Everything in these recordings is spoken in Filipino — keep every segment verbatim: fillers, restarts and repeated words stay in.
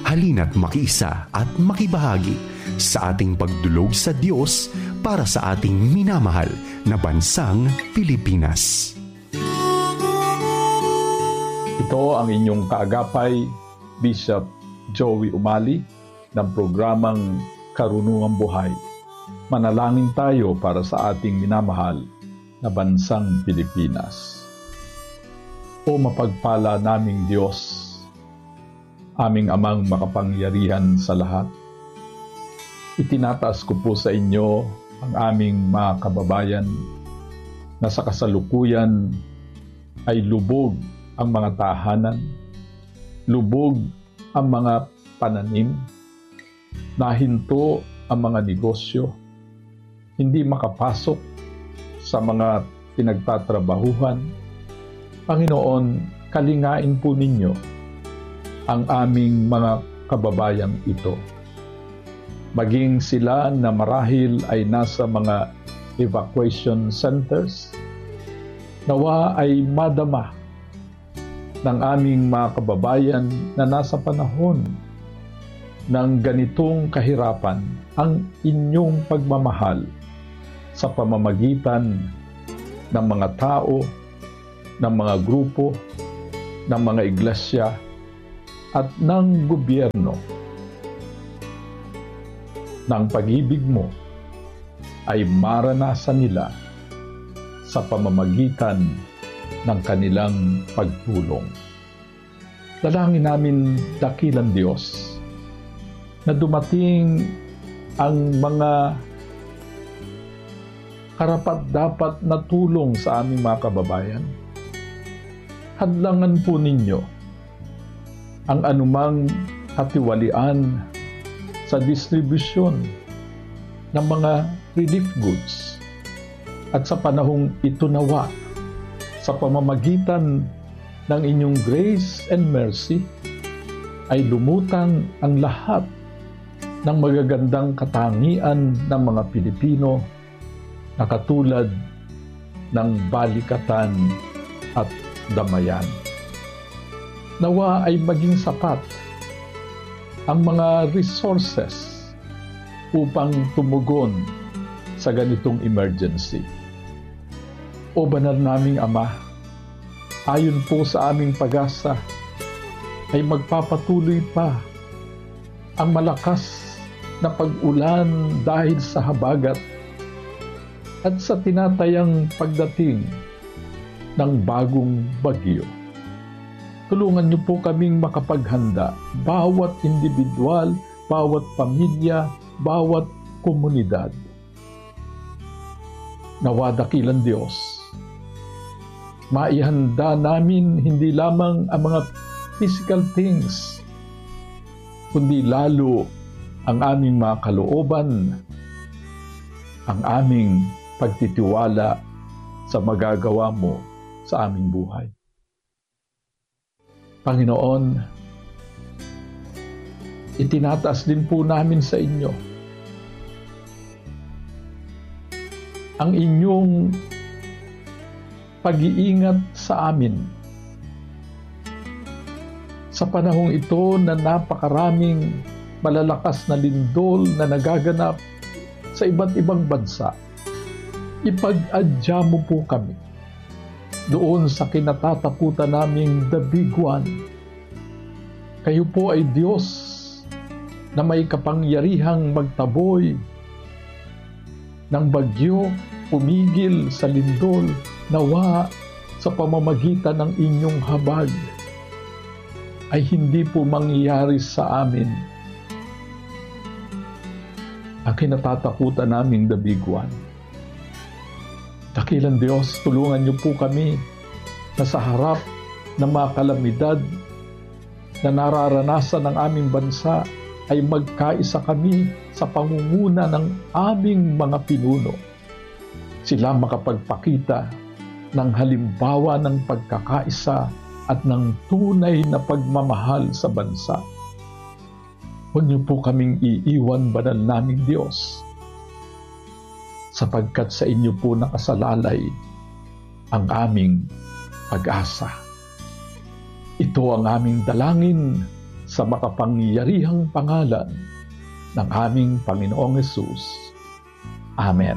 Halina't makiisa at makibahagi sa ating pagdulog sa Diyos para sa ating minamahal na bansang Pilipinas. Ito ang inyong kaagapay, Bishop Joey Umali ng programang Karunungang Buhay. Manalangin tayo para sa ating minamahal na bansang Pilipinas. O mapagpala naming Diyos, aming amang makapangyarihan sa lahat, itinataas ko po sa inyo ang aming mga kababayan na sa kasalukuyan ay lubog ang mga tahanan, lubog ang mga pananim, nahinto ang mga negosyo, hindi makapasok sa mga pinagtatrabahuhan. Panginoon, kalingain po ninyo ang aming mga kababayang ito. Maging sila na marahil ay nasa mga evacuation centers, nawa ay madama ng aming mga kababayan na nasa panahon ng ganitong kahirapan ang inyong pagmamahal sa pamamagitan ng mga tao, ng mga grupo, ng mga iglesia, at ng gobyerno. Ng pag-ibig mo ay maranasan nila sa pamamagitan ng kanilang pagtulong. Dalangin namin, dakilang Diyos, na dumating ang mga karapat-dapat na tulong sa aming mga kababayan. Hadlangan po ninyo ang anumang katiwalian sa distribusyon ng mga relief goods at sa panahong ito nawa sa pamamagitan ng inyong grace and mercy ay lumutang ang lahat ng magagandang katangian ng mga Pilipino na katulad ng balikatan at damayan. Nawa ay maging sapat ang mga resources upang tumugon sa ganitong emergency. O banal naming Ama, ayon po sa aming pag-asa, ay magpapatuloy pa ang malakas na pag-ulan dahil sa habagat at sa tinatayang pagdating ng bagong bagyo. Tulungan niyo po kaming makapaghanda, bawat individual, bawat pamilya, bawat komunidad. Nawa dakilang Diyos, maihanda namin hindi lamang ang mga physical things, kundi lalo ang aming mga kalooban, ang aming pagtitiwala sa magagawa mo sa aming buhay. Panginoon, itinataas din po namin sa inyo ang inyong pag-iingat sa amin sa panahong ito na napakaraming malalakas na lindol na nagaganap sa iba't ibang bansa. Ipag-adya mo po kami doon sa kinatatakutan naming the big one. Kayo po ay Diyos na may kapangyarihang magtaboy ng bagyo, pumigil sa lindol, nawa sa pamamagitan ng inyong habag ay hindi po mangyayari sa amin ang kinatatakutan naming the big one. Dakilang Diyos, tulungan niyo po kami na sa harap ng mga kalamidad na nararanasan ng aming bansa ay magkaisa kami sa pangunguna ng aming mga pinuno. Sila makapagpakita ng halimbawa ng pagkakaisa at ng tunay na pagmamahal sa bansa. Huwag niyo po kaming iiwan, banal naming Diyos, sapagkat sa inyo po nakasalalay ang aming pag-asa. Ito ang aming dalangin sa makapangyarihang pangalan ng aming Panginoong Hesus. Amen.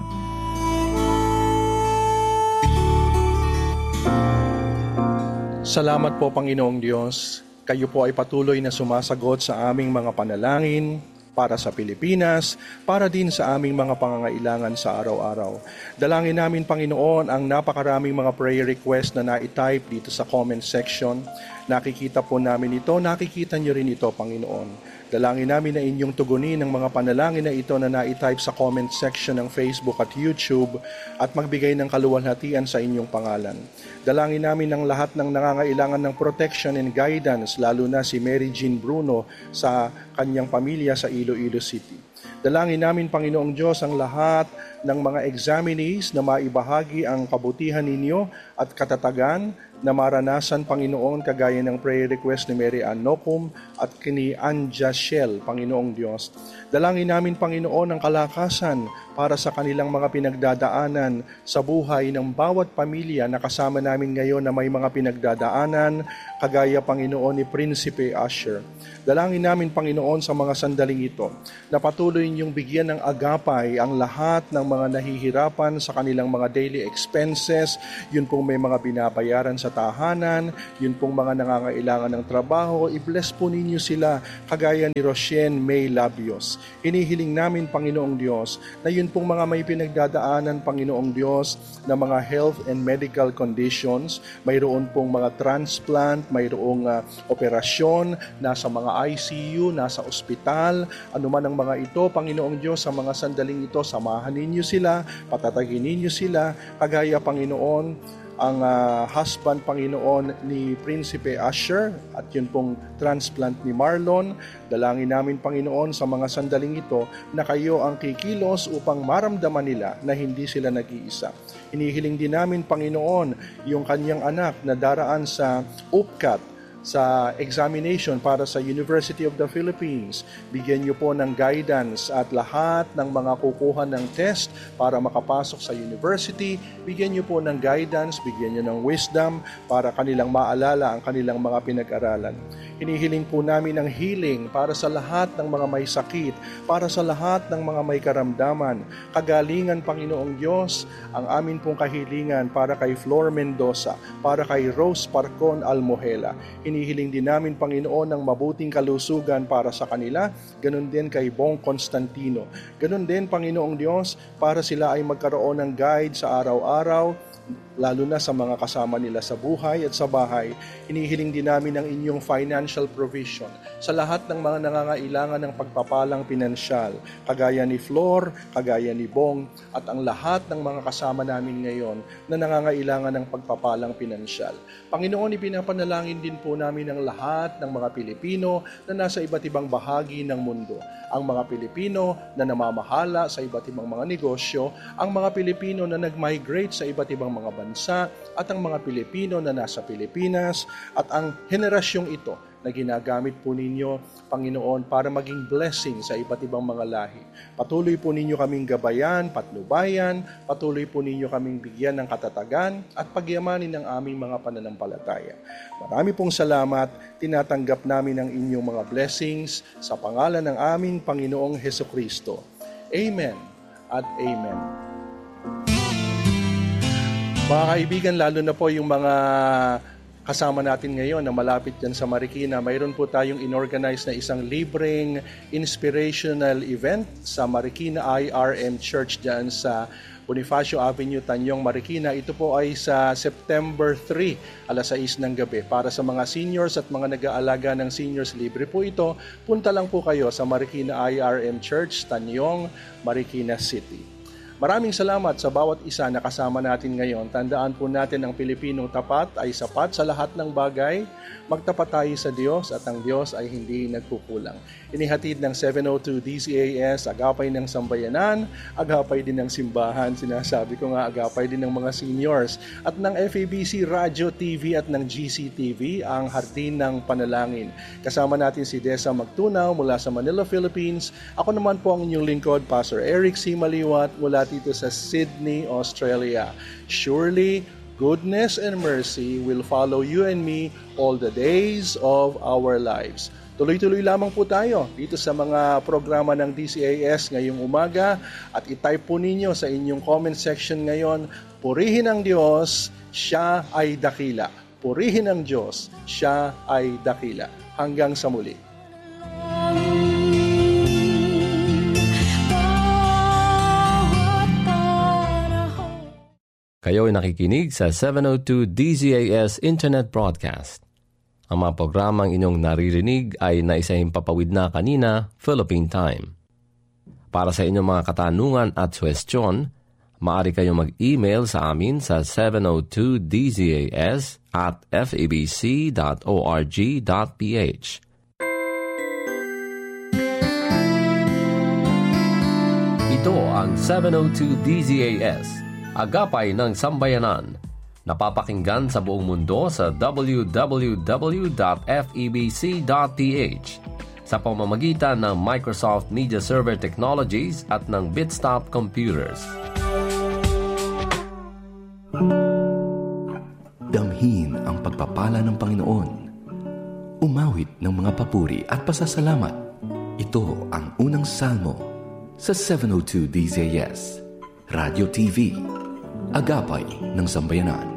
Salamat po, Panginoong Diyos. Kayo po ay patuloy na sumasagot sa aming mga panalangin para sa Pilipinas, para din sa aming mga pangangailangan sa araw-araw. Dalangin namin, Panginoon, ang napakaraming mga prayer request na na-type dito sa comment section. Nakikita po namin ito, nakikita nyo rin ito, Panginoon. Dalangin namin na inyong tugunin ang mga panalangin na ito na na-type sa comment section ng Facebook at YouTube at magbigay ng kaluwalhatian sa inyong pangalan. Dalangin namin ang lahat ng nangangailangan ng protection and guidance, lalo na si Mary Jean Bruno sa kanyang pamilya sa Iloilo City. Dalangin namin, Panginoong Diyos, ang lahat ng mga examinees na maibahagi ang kabutihan ninyo at katatagan na maranasan, Panginoon, kagaya ng prayer request ni Mary Ann Nocum at kini Anja Shell, Panginoong Diyos. Dalangin namin, Panginoon, ang kalakasan para sa kanilang mga pinagdadaanan sa buhay ng bawat pamilya na kasama namin ngayon na may mga pinagdadaanan, kagaya, Panginoon, ni Prinsipe Asher. Dalangin namin, Panginoon, sa mga sandaling ito, na patuloy niyong bigyan ng agapay ang lahat ng mga nahihirapan sa kanilang mga daily expenses, yun pong may mga binabayaran sa tahanan, yun pong mga nangangailangan ng trabaho, i-bless po ninyo sila, kagaya ni Roshen May Labios. Hinihiling namin, Panginoong Diyos, na yun pong mga may pinagdadaanan, Panginoong Diyos, na mga health and medical conditions, mayroon pong mga transplant, mayroong uh, operasyon, nasa mga I C U, nasa ospital, anuman ang mga ito, Panginoong Diyos, sa mga sandaling ito, samahan ninyo sila, patatagin ninyo sila, kagaya, Panginoon, ang uh, husband, Panginoon, ni Prinsipe Asher at yun pong transplant ni Marlon. Dalangin namin, Panginoon, sa mga sandaling ito na kayo ang kikilos upang maramdaman nila na hindi sila nag-iisa. Hinihiling din namin, Panginoon, yung kanyang anak na daraan sa U P C A T, sa examination para sa University of the Philippines. Bigyan niyo po ng guidance at lahat ng mga kukuha ng test para makapasok sa university. Bigyan niyo po ng guidance, bigyan niyo ng wisdom para kanilang maalala ang kanilang mga pinag-aralan. Hinihiling po namin ang healing para sa lahat ng mga may sakit, para sa lahat ng mga may karamdaman. Kagalingan, Panginoong Diyos, ang amin pong kahilingan para kay Flor Mendoza, para kay Rose Parcon Almohela. Hinihiling din namin, Panginoon, ng mabuting kalusugan para sa kanila, ganun din kay Bong Constantino. Ganun din, Panginoong Diyos, para sila ay magkaroon ng guide sa araw-araw, lalo na sa mga kasama nila sa buhay at sa bahay. Hinihiling din namin ang inyong financial provision sa lahat ng mga nangangailangan ng pagpapalang pinansyal, kagaya ni Flor, kagaya ni Bong, at ang lahat ng mga kasama namin ngayon na nangangailangan ng pagpapalang pinansyal. Panginoon, ipinapanalangin din po namin ang lahat ng mga Pilipino na nasa iba't ibang bahagi ng mundo. Ang mga Pilipino na namamahala sa iba't ibang mga negosyo, ang mga Pilipino na nag-migrate sa iba't ibang mga bansa, at ang mga Pilipino na nasa Pilipinas, at ang henerasyong ito na ginagamit po ninyo, Panginoon, para maging blessing sa iba't ibang mga lahi. Patuloy po ninyo kaming gabayan, patnubayan, patuloy po ninyo kaming bigyan ng katatagan at pagyamanin ng aming mga pananampalataya. Marami pong salamat, tinatanggap namin ang inyong mga blessings sa pangalan ng aming Panginoong Hesukristo. Amen at Amen. Mga kaibigan, lalo na po yung mga kasama natin ngayon na malapit dyan sa Marikina, mayroon po tayong inorganize na isang libreng inspirational event sa Marikina I R M Church dyan sa Bonifacio Avenue, Tanyong, Marikina. Ito po ay sa September third, alas sais ng gabi. Para sa mga seniors at mga nag-aalaga ng seniors, libre po ito. Punta lang po kayo sa Marikina I R M Church, Tanyong, Marikina City. Maraming salamat sa bawat isa na kasama natin ngayon. Tandaan po natin ang Pilipinong tapat ay sapat sa lahat ng bagay. Magtapat tayo sa Diyos at ang Diyos ay hindi nagkukulang. Inihatid ng seven oh two D C A S, agapay ng sambayanan, agapay din ng simbahan. Sinasabi ko nga, agapay din ng mga seniors. At ng F A B C Radio T V at ng G C T V, ang Hardin ng Panalangin. Kasama natin si Desa Magtunaw mula sa Manila, Philippines. Ako naman po ang inyong lingkod, Pastor Eric C. Maliwat mula dito sa Sydney, Australia. Surely, goodness and mercy will follow you and me all the days of our lives. Tuloy-tuloy lamang po tayo dito sa mga programa ng D C A S ngayong umaga at itype po ninyo sa inyong comment section ngayon, purihin ang Diyos, Siya ay dakila. Purihin ang Diyos, Siya ay dakila. Hanggang sa muli. Kayo ay nakikinig sa seven oh two D Z A S Internet Broadcast. Ang mga programang inyong naririnig ay naisahimpapawid na kanina, Philippine Time. Para sa inyong mga katanungan at suwestyon, maaari kayong mag-email sa amin sa seven oh two D Z A S at f e b c dot org dot p h. Ito ang seven oh two D Z A S, Agapay ng Sambayanan. Napapakinggan sa buong mundo sa w w w dot f e b c dot p h sa pamamagitan ng Microsoft Media Server Technologies at ng Bitstop Computers. Damhin ang pagpapala ng Panginoon. Umawit ng mga papuri at pasasalamat. Ito ang unang salmo sa seven oh two D Z A S, Radio T V, Agapay ng Sambayanan.